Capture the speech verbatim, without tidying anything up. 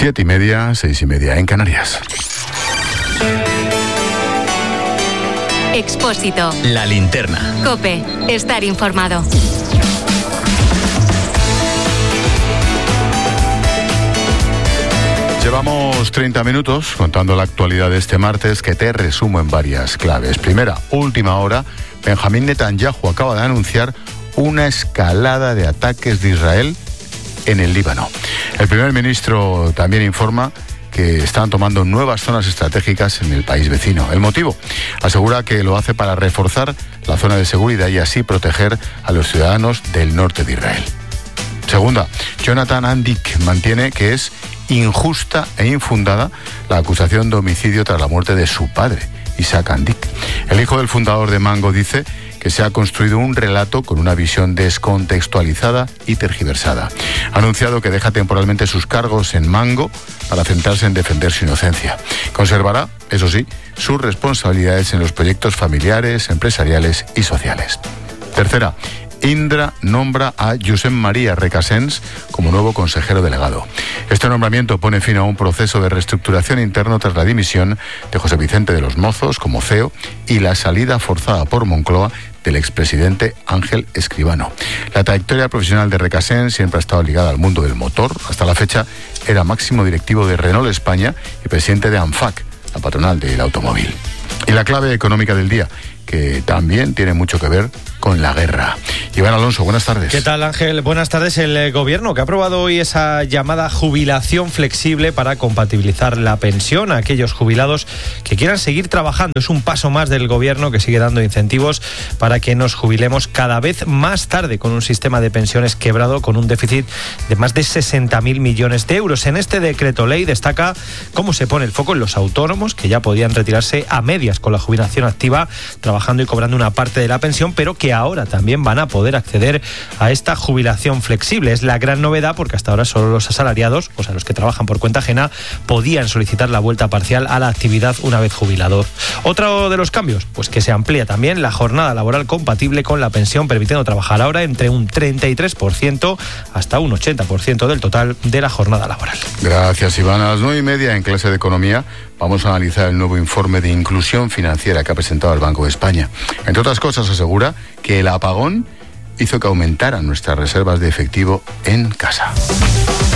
Siete y media, seis y media en Canarias. Expósito. La linterna. COPE. Estar informado. Llevamos treinta minutos contando la actualidad de este martes, que te resumo en varias claves. Primera, última hora, Benjamín Netanyahu acaba de anunciar una escalada de ataques de Israel en el Líbano. El primer ministro también informa que están tomando nuevas zonas estratégicas en el país vecino. El motivo, asegura que lo hace para reforzar la zona de seguridad y así proteger a los ciudadanos del norte de Israel. Segunda, Jonathan Andik mantiene que es injusta e infundada la acusación de homicidio tras la muerte de su padre, Isaac Andik. El hijo del fundador de Mango dice que se ha construido un relato con una visión descontextualizada y tergiversada. Ha anunciado que deja temporalmente sus cargos en Mango para centrarse en defender su inocencia. Conservará, eso sí, sus responsabilidades en los proyectos familiares, empresariales y sociales. Tercera, Indra nombra a Josep María Recasens como nuevo consejero delegado. Este nombramiento pone fin a un proceso de reestructuración interno tras la dimisión de José Vicente de los Mozos como C E O y la salida forzada por Moncloa del expresidente Ángel Escribano. La trayectoria profesional de Recasens siempre ha estado ligada al mundo del motor. Hasta la fecha era máximo directivo de Renault España y presidente de ANFAC, la patronal del automóvil. Y la clave económica del día, que también tiene mucho que ver con la guerra. Iván Alonso, buenas tardes. ¿Qué tal, Ángel? Buenas tardes. El gobierno que ha aprobado hoy esa llamada jubilación flexible para compatibilizar la pensión a aquellos jubilados que quieran seguir trabajando. Es un paso más del gobierno que sigue dando incentivos para que nos jubilemos cada vez más tarde con un sistema de pensiones quebrado con un déficit de más de sesenta mil millones de euros. En este decreto ley destaca cómo se pone el foco en los autónomos que ya podían retirarse a medias con la jubilación activa, trabajando y cobrando una parte de la pensión, pero que ahora también van a poder acceder a esta jubilación flexible. Es la gran novedad porque hasta ahora solo los asalariados, o sea, los que trabajan por cuenta ajena, podían solicitar la vuelta parcial a la actividad una vez jubilados. Otro de los cambios, pues que se amplía también la jornada laboral compatible con la pensión, permitiendo trabajar ahora entre un treinta y tres por ciento hasta un ochenta por ciento del total de la jornada laboral. Gracias, Iván. A las nueve y media en clase de economía vamos a analizar el nuevo informe de inclusión financiera que ha presentado el Banco de España. Entre otras cosas, asegura que el apagón hizo que aumentaran nuestras reservas de efectivo en casa.